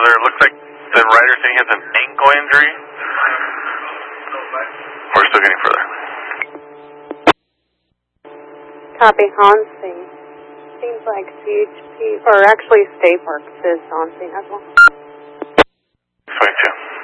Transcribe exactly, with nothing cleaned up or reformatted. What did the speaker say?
brother. It looks like the rider said he has an ankle injury. We're still getting further. Copy, Hans scene. Seems like C H P, or actually State Park says on scene as well. twenty-two.